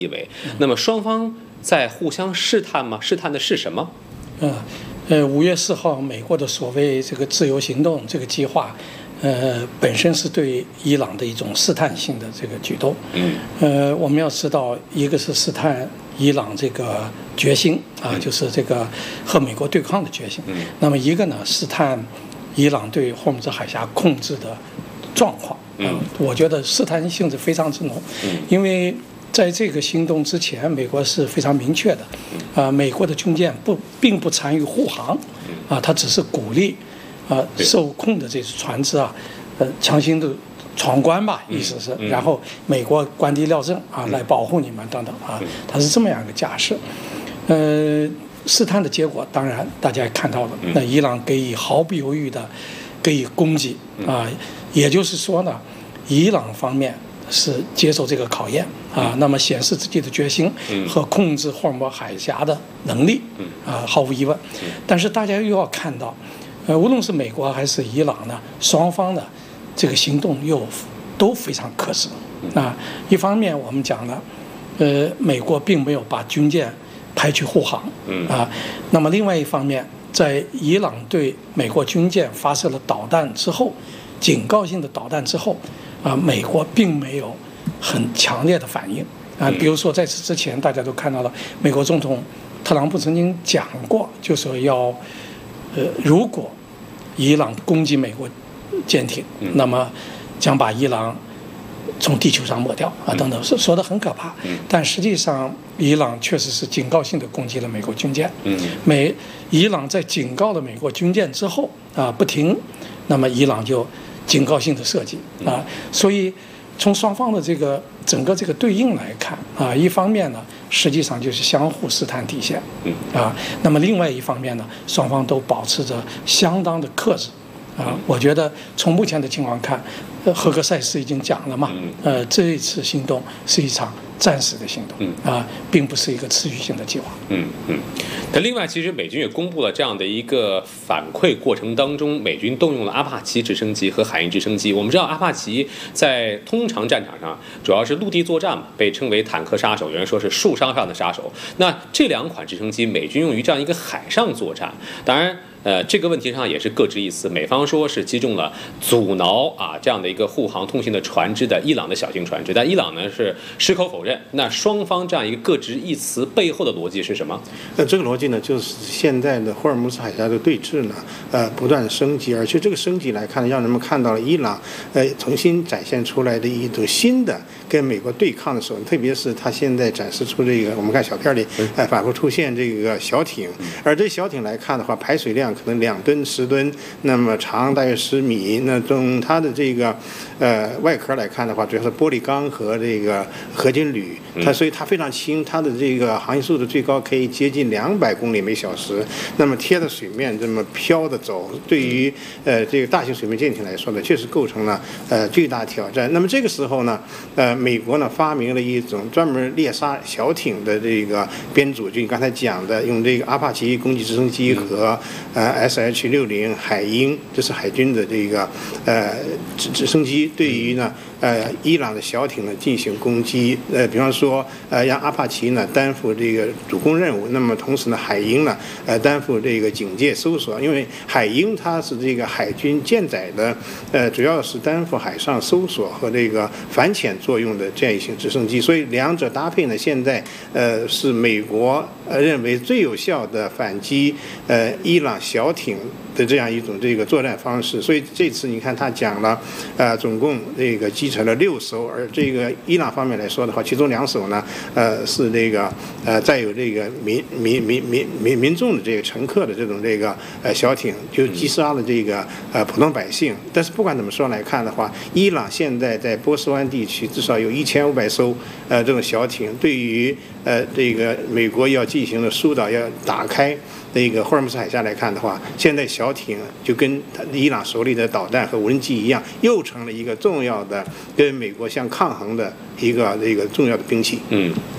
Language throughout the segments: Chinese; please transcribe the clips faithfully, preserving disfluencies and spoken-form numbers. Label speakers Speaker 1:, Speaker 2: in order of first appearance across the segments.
Speaker 1: 意味。那么双方在互相试探吗？试探的是什么？
Speaker 2: 嗯，呃，五月四号，美国的所谓这个自由行动这个计划，呃，本身是对伊朗的一种试探性的这个举动。
Speaker 1: 嗯，
Speaker 2: 呃，我们要知道，一个是试探伊朗这个决心啊，就是这个和美国对抗的决心。
Speaker 1: 嗯，
Speaker 2: 那么一个呢，试探伊朗对霍姆兹海峡控制的状况。
Speaker 1: 嗯，
Speaker 2: 我觉得试探性质非常之浓。
Speaker 1: 嗯，
Speaker 2: 因为在这个行动之前，美国是非常明确的，啊、呃，美国的军舰不并不参与护航，啊，它只是鼓励，啊、呃，受控的这些船只啊，呃，强行的闯关吧，意思是，然后美国官邸料证啊，来保护你们等等啊，它是这么样一个架势，呃，试探的结果当然大家也看到了，那伊朗给予毫不犹豫的给予攻击啊，也就是说呢，伊朗方面是接受这个考验啊，那么显示自己的决心和控制霍尔木兹海峡的能力啊，毫无疑问。但是大家又要看到，呃，无论是美国还是伊朗呢，双方的这个行动又都非常克制啊。一方面我们讲了，呃，美国并没有把军舰派去护航啊，那么另外一方面，在伊朗对美国军舰发射了导弹之后，警告性的导弹之后。啊，美国并没有很强烈的反应啊。比如说，在此之前，大家都看到了，美国总统特朗普曾经讲过，就说要，呃，如果伊朗攻击美国舰艇，那么将把伊朗从地球上抹掉啊，等等，说说的很可怕。但实际上，伊朗确实是警告性的攻击了美国军舰。美伊朗在警告了美国军舰之后啊，不停，那么伊朗就警告性的设计啊，所以从双方的这个整个这个对应来看啊，一方面呢，实际上就是相互试探底线啊，那么另外一方面呢，双方都保持着相当的克制啊。我觉得从目前的情况看，赫格塞斯已经讲了嘛，呃，这一次行动是一场暂时的行动啊，并不是一个持续性的计划。
Speaker 1: 嗯嗯。但另外，其实美军也公布了这样的一个反馈过程当中，美军动用了阿帕奇直升机和海鹰直升机。我们知道阿帕奇在通常战场上主要是陆地作战嘛，被称为坦克杀手，有人说是树梢上的杀手。那这两款直升机，美军用于这样一个海上作战，当然。呃，这个问题上也是各执一词。美方说是击中了阻挠啊这样的一个护航通信的船只的伊朗的小型船只，但伊朗呢是矢口否认。那双方这样一个各执一词背后的逻辑是什么？
Speaker 3: 呃，这个逻辑呢，就是现在的霍尔木兹海峡的对峙呢，呃，不断升级，而且这个升级来看，让人们看到了伊朗呃重新展现出来的一种新的跟美国对抗的手段，特别是他现在展示出这个，我们看小片里，呃，反复出现这个小艇，而这小艇来看的话，排水量可能两吨十吨，那么长大约十米。那从它的这个呃外壳来看的话，主要是玻璃钢和这个合金铝，它所以它非常轻，它的这个航行速度最高可以接近两百公里每小时。那么贴着水面这么飘的走，对于呃这个大型水面舰艇来说呢，确实构成了呃巨大挑战。那么这个时候呢，呃美国呢发明了一种专门猎杀小艇的这个编组，就你刚才讲的，用这个阿帕奇攻击直升机和呃 S H 六十海鹰，这是海军的这个呃直直升机，对于呢呃伊朗的小艇呢进行攻击。呃，比方说呃让阿帕奇呢担负这个主攻任务，那么同时呢海鹰呢呃担负这个警戒搜索，因为海鹰它是这个海军舰载的呃主要是担负海上搜索和这个反潜作用的这样一型直升机，所以两者搭配呢现在呃是美国呃认为最有效的反击呃伊朗小艇的这样一种这个作战方式。所以这次你看他讲了呃总共这个击沉了六艘，而这个伊朗方面来说的话，其中两艘呢呃是这个呃载有这个民民民民民民众的这个乘客的这种这个呃小艇，就击杀了这个呃普通百姓。但是不管怎么说来看的话，伊朗现在在波斯湾地区至少有一千五百艘呃这种小艇，对于呃这个美国要进行的疏导，要打开那个霍尔木兹海峡来看的话，现在小艇就跟伊朗手里的导弹和无人机一样，又成了一个重要的跟美国相抗衡的一个这个重要的兵器。
Speaker 1: 嗯。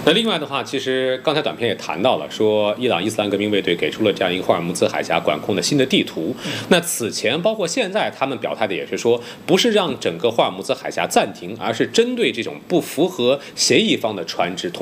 Speaker 1: 那另外的话，其实刚才短片也谈到了，说伊朗伊斯兰革命卫队给出了这样一个霍尔木兹海峡管控的新的地图。那此前包括现在，他们表态的也是说，不是让整个霍尔木兹海峡暂停，而是针对这种不符合协议方的船只通